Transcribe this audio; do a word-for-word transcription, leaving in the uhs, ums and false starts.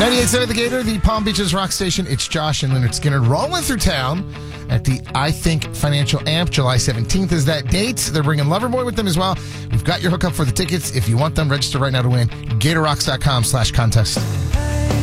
ninety-eight point seven The Gator, the Palm Beaches rock station. It's Josh and Leonard Skinner rolling through town at the I Think Financial Amp. July seventeenth is that date. They're bringing Loverboy with them as well. We've got your hookup for the tickets. If you want them, register right now to win. GatorRocks.com slash contest.